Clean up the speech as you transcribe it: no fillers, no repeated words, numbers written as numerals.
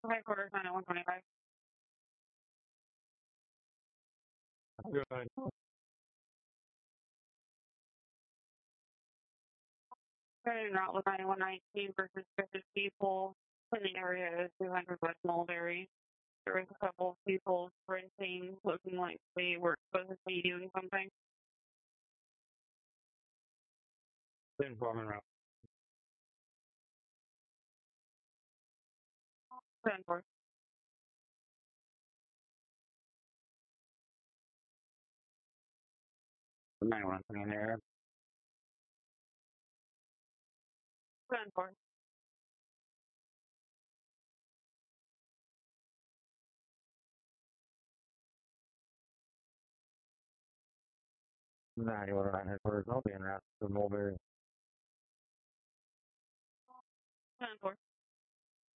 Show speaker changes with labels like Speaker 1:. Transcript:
Speaker 1: Headquarters 90125.
Speaker 2: Good.
Speaker 1: Starting route with 9119 versus 50 people. Pending area is 200 West Mulberry. There was a couple of people sprinting, looking like they were supposed to be doing something.
Speaker 2: Informant route.
Speaker 1: 10-4.
Speaker 2: 911 in there.
Speaker 1: 10-4.
Speaker 2: 911 headquarters. I'll be in route to Mulberry.
Speaker 1: 10-4.